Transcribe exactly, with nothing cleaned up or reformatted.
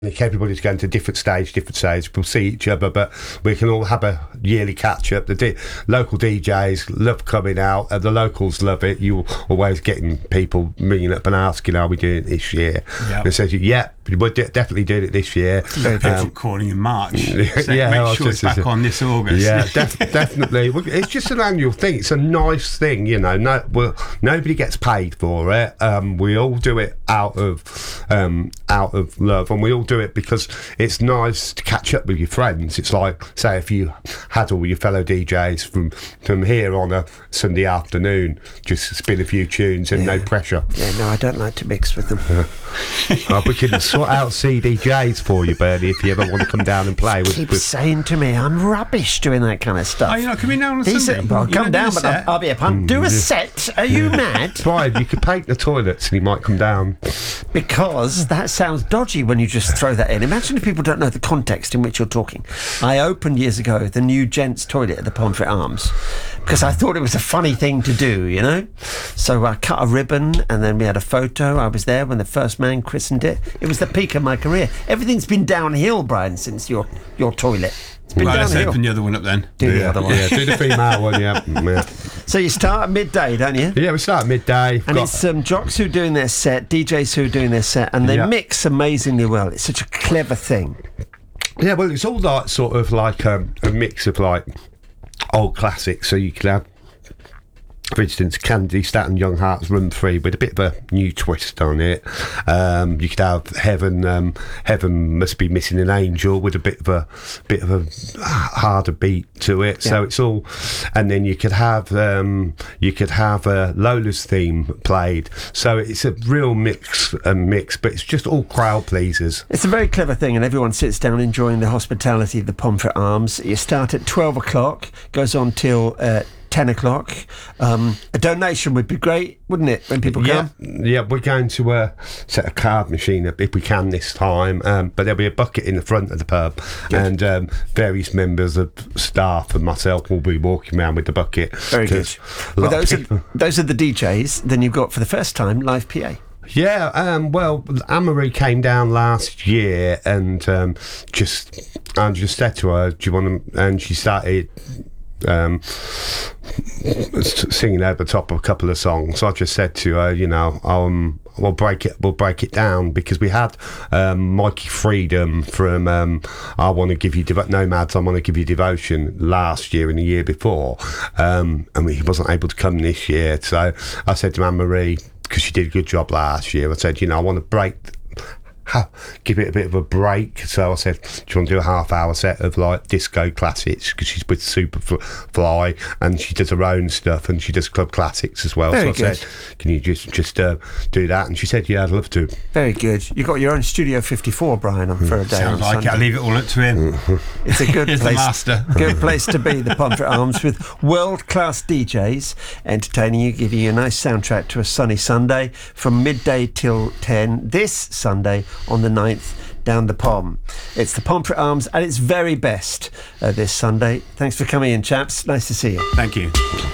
Everybody's going to different stage, different stage. We'll see each other, but we can all have a yearly catch up. The D- local D Js love coming out, and the locals love it. You're always getting people ringing up and asking, "Are we doing it this year?" Yep. And says, "Yeah, we're de- definitely doing it this year." Very um, calling in March. So yeah, make sure it's back a, on this August. Yeah, def- definitely. It's just an annual thing. It's a nice thing, you know. No, well, nobody gets paid for it. Um, we all do it out of um, out of love, and we all do it because it's nice to catch up with your friends. It's like, say, if you had all your fellow D Js from from here on a Sunday afternoon, just spin a few tunes and yeah. no pressure. Yeah, no, I don't like to mix with them. Oh, we can sort out C D Js for you, Bernie, if you ever want to come down and play. With, Keep with... saying to me, I'm rubbish doing that kind of stuff. Oh, you're not coming down on He's Sunday? A, well, you come down, but I'll, I'll be a punk. Mm, do a yeah. set. Are you mad? Brian, you could paint the toilets and he might come down. Because that sounds dodgy when you just throw that in. Imagine if people don't know the context in which you're talking. I opened years ago the new gents' toilet at the Pomfret Arms because I thought it was a funny thing to do, you know? So I cut a ribbon and then we had a photo. I was there when the first man christened it. It was the peak of my career. Everything's been downhill, Brian, since your your toilet. It's been right, downhill. let's open the other one up then. Do yeah, the other one. Yeah, do the female one, yeah. yeah. So you start at midday, don't you? Yeah, we start at midday. And Got... it's um, jocks who are doing their set, D Js who are doing their set, and they yeah. mix amazingly well. It's such a clever thing. Yeah, well, it's all like sort of like um, a mix of like old classics. So you can have, for instance, Candy Staten Young Hearts Run Free with a bit of a new twist on it. Um, you could have Heaven, um, Heaven Must Be Missing an Angel with a bit of a bit of a harder beat to it. Yeah. So it's all, and then you could have um, you could have uh, Lola's theme played. So it's a real mix and mix, but it's just all crowd pleasers. It's a very clever thing, and everyone sits down enjoying the hospitality of the Pomfret Arms. You start at twelve o'clock, goes on till Uh, ten o'clock. Um, a donation would be great, wouldn't it, when people yeah, come? Yeah, we're going to uh, set a card machine up if we can this time, um, but there'll be a bucket in the front of the pub. Good. And um, various members of staff and myself will be walking around with the bucket. Very good. Well, those are, those are the D Js. Then you've got, for the first time, live P A. Yeah, um, well, Anne-Marie came down last year and um, just, I just said to her, do you want to, and she started um, singing at the top of a couple of songs. So I just said to her, you know, um, we'll break it, we'll break it down, because we had um, Mikey Freedom from um, I Want to Give You Devo- Nomads, I Want to Give You Devotion last year and the year before, um, and he wasn't able to come this year. So I said to Anne-Marie, because she did a good job last year, I said, you know, I want to break, ha, give it a bit of a break. So I said, do you want to do a half hour set of like disco classics, because she's with Superfly and she does her own stuff and she does club classics as well. Very so I good. said, can you just just uh, do that? And she said, yeah, I'd love to. Very good. You've got your own Studio fifty-four, Brian, on for a day. Sounds on like Sunday. it. I'll leave it all up to him. It's a good He's place. the master. Good place to be, the Pomfret Arms, with world-class D Js entertaining you, giving you a nice soundtrack to a sunny Sunday from midday till ten this Sunday on the ninth down the Pom. It's the Pomfret Arms at its very best uh, this Sunday. Thanks for coming in, chaps. Nice to see you. Thank you.